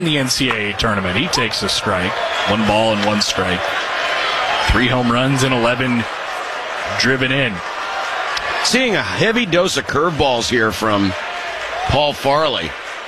in the NCAA tournament. He takes a strike. 1 ball and 1 strike. 3 home runs and 11 driven in. Seeing a heavy dose of curveballs here from Paul Farley.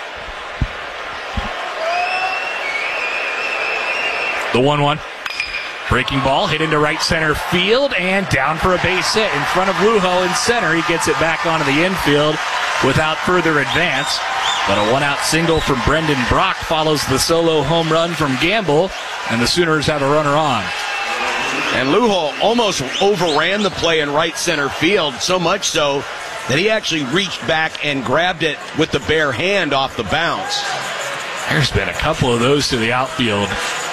The 1-1. Breaking ball hit into right center field and down for a base hit in front of Lujo in center. He gets it back onto the infield without further advance. But a 1-out single from Brendan Brock follows the solo home run from Gamble, and the Sooners have a runner on. And Lujo almost overran the play in right center field, so much so that he actually reached back and grabbed it with the bare hand off the bounce. There's been a couple of those to the outfield.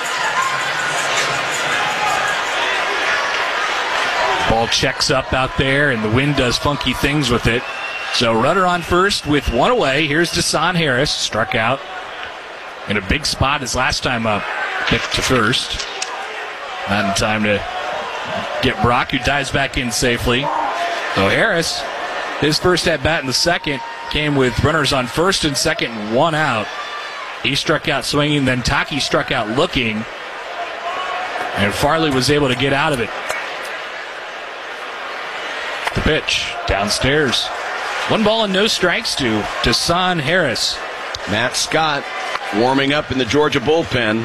Ball checks up out there, and the wind does funky things with it. So runner on first with 1 away. Here's Desan Harris, struck out in a big spot his last time up. Picked to first. Not in time to get Brock, who dives back in safely. So Harris, his first at-bat in the second, came with runners on first and second and 1 out. He struck out swinging, then Taki struck out looking, and Farley was able to get out of it. The pitch downstairs. 1 ball and no strikes to Desan Harris. Matt Scott warming up in the Georgia bullpen.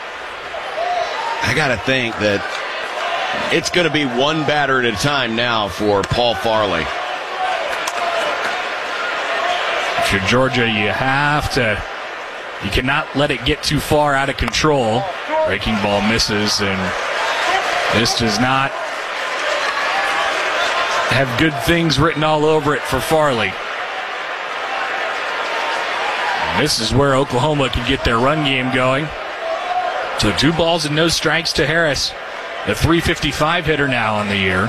I got to think that it's going to be 1 batter at a time now for Paul Farley. If you're Georgia, you cannot let it get too far out of control. Breaking ball misses, and this does not have good things written all over it for Farley. And this is where Oklahoma can get their run game going. So 2 balls and no strikes to Harris, the .355 hitter now on the year.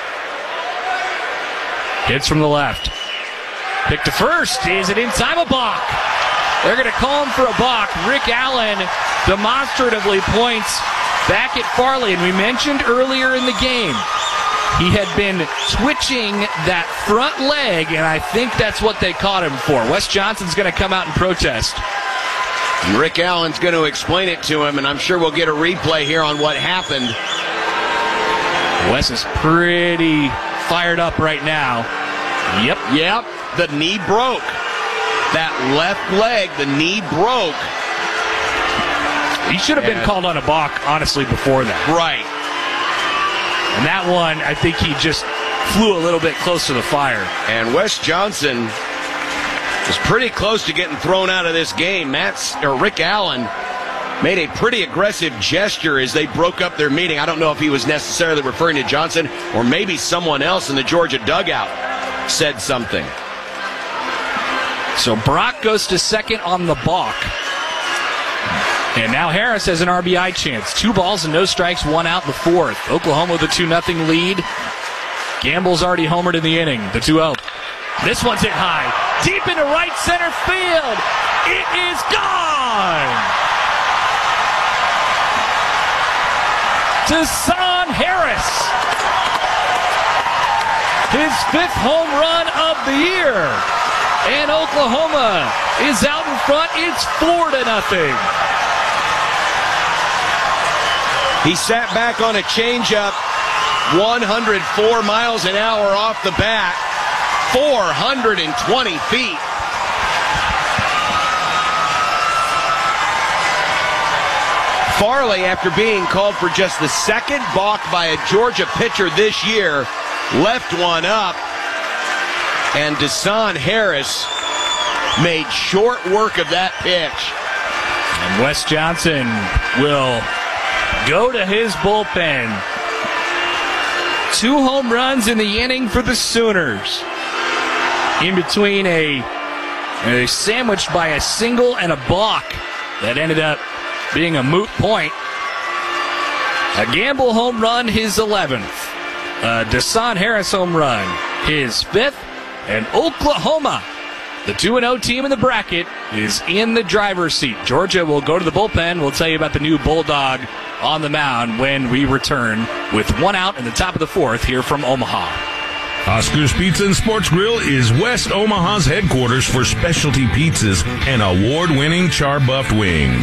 Hits from the left. Pick to first. Is it in time? A balk. They're going to call him for a balk. Rick Allen demonstratively points back at Farley. And we mentioned earlier in the game, he had been twitching that front leg, and I think that's what they caught him for. Wes Johnson's going to come out and protest. And Rick Allen's going to explain it to him, and I'm sure we'll get a replay here on what happened. Wes is pretty fired up right now. Yep, the knee broke. That left leg, the knee broke. He should have been called on a balk, honestly, before that. Right. And that one, I think he just flew a little bit close to the fire. And Wes Johnson was pretty close to getting thrown out of this game. Rick Allen made a pretty aggressive gesture as they broke up their meeting. I don't know if he was necessarily referring to Johnson, or maybe someone else in the Georgia dugout said something. So Brock goes to second on the balk. And now Harris has an RBI chance. 2 balls and no strikes, 1 out in the 4th. Oklahoma with a 2-0 lead. Gamble's already homered in the inning. The 2-0. This one's hit high. Deep into right center field. It is gone! Desan Harris. His 5th home run of the year. And Oklahoma is out in front. It's 4-0. He sat back on a changeup, 104 miles an hour off the bat, 420 feet. Farley, after being called for just the 2nd balk by a Georgia pitcher this year, left one up, and Desan Harris made short work of that pitch. And Wes Johnson will go to his bullpen. 2 home runs in the inning for the Sooners. In between a sandwich by a single and a balk that ended up being a moot point. A Gamble home run, his 11th. A Desan Harris home run, his 5th. And Oklahoma, the 2-0 team in the bracket, is in the driver's seat. Georgia will go to the bullpen. We'll tell you about the new Bulldog on the mound when we return with 1 out in the top of the 4th here from Omaha. Oscar's Pizza and Sports Grill is West Omaha's headquarters for specialty pizzas and award-winning char-buffed wings.